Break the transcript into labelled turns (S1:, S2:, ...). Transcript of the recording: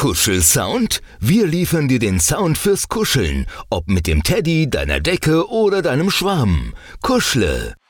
S1: Kuschelsound? Wir liefern dir den Sound fürs Kuscheln, ob mit dem Teddy, deiner Decke oder deinem Schwamm. Kuschle.